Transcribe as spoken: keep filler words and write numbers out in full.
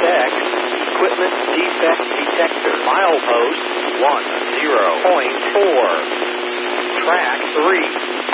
Check equipment defect detector. Milepost one zero point four. Track three.